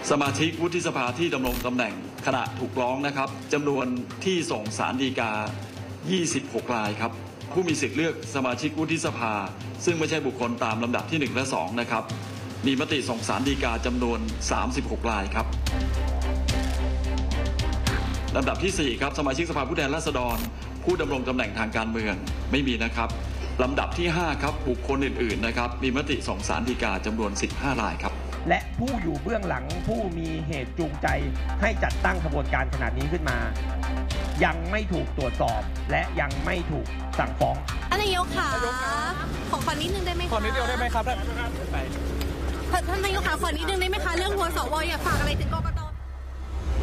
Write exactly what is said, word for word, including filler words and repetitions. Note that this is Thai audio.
สมาชิกวุฒิสภาที่ดำรงตำแหน่งขณะถูกร้องนะครับจำนวนที่ส่งศาลฎีกายี่สิบหกรายครับผู้มีสิทธิ์เลือกสมาชิกวุฒิสภาซึ่งไม่ใช่บุคคลตามลำดับที่หนึ่งและสองนะครับมีมติส่งศาลฎีกาจำนวนสามสิบหกรายครับลำดับที่สี่ครับสมาชิกสภาผู้แทนราษฎรผู้ดำรงตำแหน่งทางการเมืองไม่มีนะครับลำดับที่ห้าครับบุคคลอื่นๆนะครับมีมติส่งศาลฎีกาจำนวนสิบห้ารายครับและผู้อยู่เบื้องหลังผู้มีเหตุจูงใจให้จัดตั้งขบวนการขนาดนี้ขึ้นมายังไม่ถูกตรวจสอบและยังไม่ถูกสั่งฟ้องท่านนายกค่ะขอขอนิดนึงได้ไหมคะขอนิดเดียวได้ไหมครับท่านนายกค่ะขอนิดนึงได้ไหมคะเรื่องหัวสวอยากฝากอะไรถึงกกต